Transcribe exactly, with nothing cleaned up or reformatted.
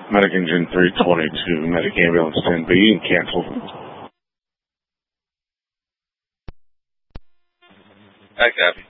Medic Engine three twenty-two, Medic Ambulance ten B, and cancel. I copy.